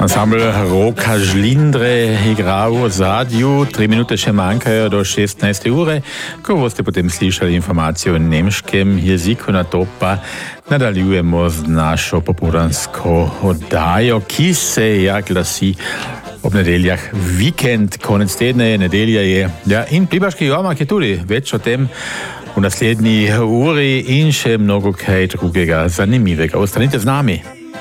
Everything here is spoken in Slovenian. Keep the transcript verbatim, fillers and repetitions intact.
Ensemble Roka Žlindre igra v ozadju, tri minute še manjkajo do šestnajste ure, ko boste potem slišali informacijo o nemškem jeziku, na to pa nadaljujemo z našo popoldansko oddajo, ki se ja glasi ob nedeljah vikend, konec tedna je, nedelja je, ja, in Plibaški jomak je tudi, več o tem v naslednji uri in še mnogo kaj drugega zanimivega. Ostanite z nami.